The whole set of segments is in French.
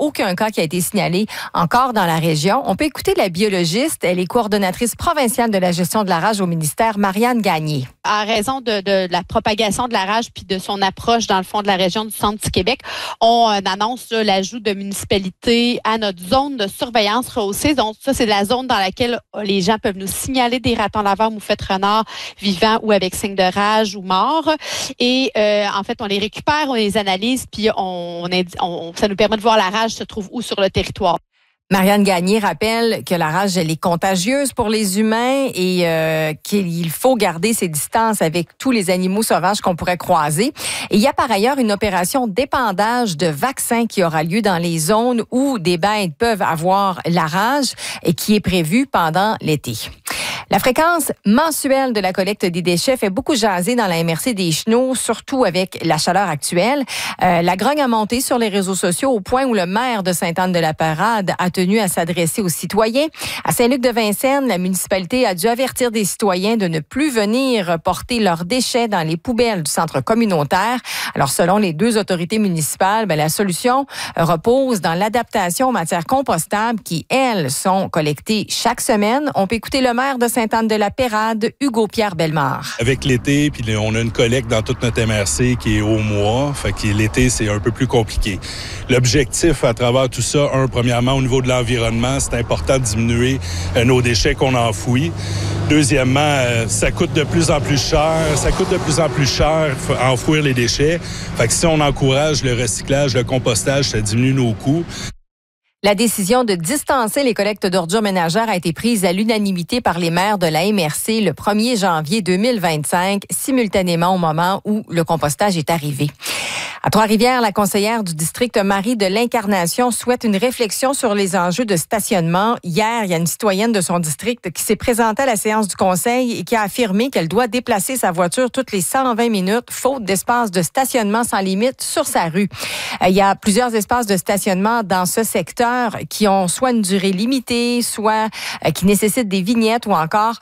aucun cas qui a été signalé encore dans la région. On peut écouter la biologiste. Elle est coordonnatrice provinciale de la gestion de la rage au ministère, Marianne Gagné. À raison de la propagation de la rage puis de son approche dans le fond de la région du centre du Québec, on annonce l'ajout de municipalités à notre zone de surveillance rehaussée. Donc ça, c'est la zone dans laquelle les gens peuvent nous signaler des ratons laveurs, moufettes, renards vivants ou avec signe de rage ou mort. Et en fait, on les récupère, on les analyse, puis ça nous permet de voir la rage se trouve où sur le territoire. Marianne Gagné rappelle que la rage, elle est contagieuse pour les humains et qu'il faut garder ses distances avec tous les animaux sauvages qu'on pourrait croiser. Et il y a par ailleurs une opération d'épandage de vaccins qui aura lieu dans les zones où des bêtes peuvent avoir la rage et qui est prévue pendant l'été. La fréquence mensuelle de la collecte des déchets fait beaucoup jaser dans la MRC des Chenaux, surtout avec la chaleur actuelle. La grogne a monté sur les réseaux sociaux au point où le maire de Sainte-Anne-de-la-Pérade a tenu à s'adresser aux citoyens. À Saint-Luc-de-Vincennes, la municipalité a dû avertir des citoyens de ne plus venir porter leurs déchets dans les poubelles du centre communautaire. Alors, selon les deux autorités municipales, la solution repose dans l'adaptation aux matières compostables qui, elles, sont collectées chaque semaine. On peut écouter le maire de Sainte-Anne-de-la-Pérade, Hugo-Pierre Bellemare. Avec l'été, puis on a une collecte dans toute notre MRC qui est au mois. Fait que l'été, c'est un peu plus compliqué. L'objectif à travers tout ça, premièrement, au niveau de l'environnement, c'est important de diminuer nos déchets qu'on enfouit. Deuxièmement, ça coûte de plus en plus cher. Enfouir les déchets. Fait que si on encourage le recyclage, le compostage, ça diminue nos coûts. La décision de distancer les collectes d'ordures ménagères a été prise à l'unanimité par les maires de la MRC le 1er janvier 2025, simultanément au moment où le compostage est arrivé. À Trois-Rivières, la conseillère du district Marie de l'Incarnation souhaite une réflexion sur les enjeux de stationnement. Hier, il y a une citoyenne de son district qui s'est présentée à la séance du conseil et qui a affirmé qu'elle doit déplacer sa voiture toutes les 120 minutes, faute d'espace de stationnement sans limite sur sa rue. Il y a plusieurs espaces de stationnement dans ce secteur qui ont soit une durée limitée, soit qui nécessitent des vignettes ou encore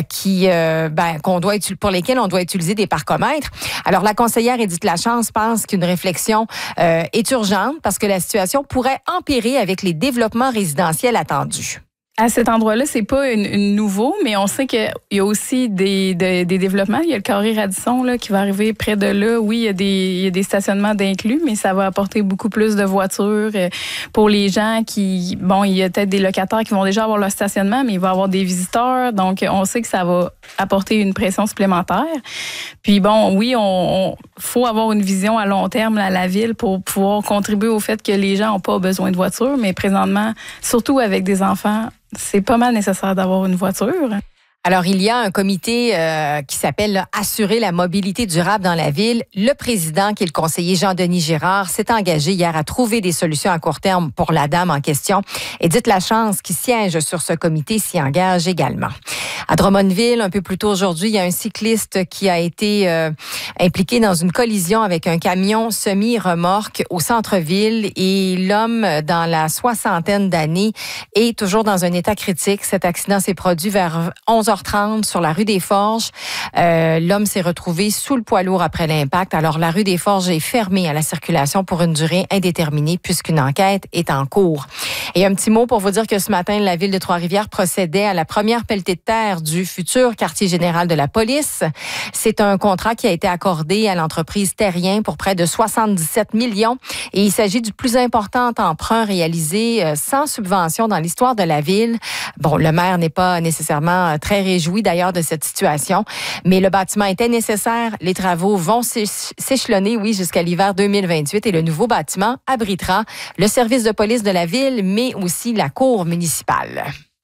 pour lesquels on doit utiliser des parcomètres. Alors, la conseillère Édith Lachance pense qu'une réflexion est urgente parce que la situation pourrait empirer avec les développements résidentiels attendus. À cet endroit-là, c'est pas nouveau, mais on sait qu'il y a aussi des développements. Il y a le carré Radisson là, qui va arriver près de là. Oui, il y a des stationnements d'inclus, mais ça va apporter beaucoup plus de voitures pour les gens il y a peut-être des locataires qui vont déjà avoir leur stationnement, mais il va y avoir des visiteurs. Donc, on sait que ça va apporter une pression supplémentaire. Puis on faut avoir une vision à long terme à la ville pour pouvoir contribuer au fait que les gens n'ont pas besoin de voiture, mais présentement, surtout avec des enfants, c'est pas mal nécessaire d'avoir une voiture. Alors, il y a un comité qui s'appelle Assurer la mobilité durable dans la ville. Le président, qui est le conseiller Jean-Denis Girard, s'est engagé hier à trouver des solutions à court terme pour la dame en question. Édith Lachance, qui siège sur ce comité, s'y engage également. À Drummondville, un peu plus tôt aujourd'hui, il y a un cycliste qui a été impliqué dans une collision avec un camion semi-remorque au centre-ville et l'homme dans la soixantaine d'années est toujours dans un état critique. Cet accident s'est produit vers 11h30 sur la rue des Forges. L'homme s'est retrouvé sous le poids lourd après l'impact. Alors, la rue des Forges est fermée à la circulation pour une durée indéterminée puisqu'une enquête est en cours. Et un petit mot pour vous dire que ce matin, la ville de Trois-Rivières procédait à la première pelletée de terre du futur quartier général de la police. C'est un contrat qui a été accordé à l'entreprise Terrien pour près de 77 millions et il s'agit du plus important emprunt réalisé sans subvention dans l'histoire de la ville. Bon, le maire n'est pas nécessairement très réjoui d'ailleurs de cette situation, mais le bâtiment était nécessaire. Les travaux vont s'échelonner, jusqu'à l'hiver 2028 et le nouveau bâtiment abritera le service de police de la ville, mais aussi la cour municipale.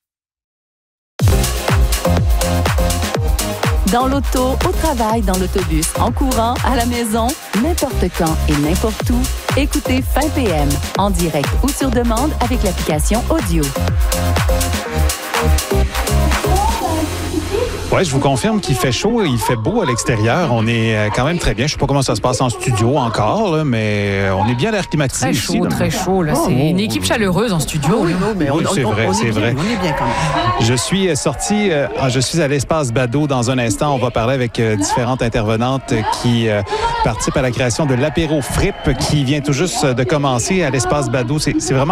Dans l'auto, au travail, dans l'autobus, en courant, à la maison, n'importe quand et n'importe où, écoutez Fin PM en direct ou sur demande avec l'application Audio. Oui, je vous confirme qu'il fait chaud, il fait beau à l'extérieur. On est quand même très bien. Je ne sais pas comment ça se passe en studio encore, là, mais on est bien l'air climatisé. Très chaud, très chaud. Là. C'est une équipe chaleureuse en studio. Oui, c'est vrai, c'est vrai. On est bien quand même. Je suis à l'espace Badeau dans un instant. On va parler avec différentes intervenantes qui participent à la création de l'apéro Frippe qui vient tout juste de commencer à l'espace Badeau. C'est vraiment